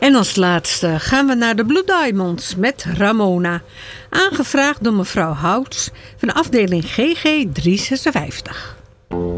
En als laatste gaan we naar de Blue Diamonds met Ramona. Aangevraagd door mevrouw Houts van afdeling GG 356.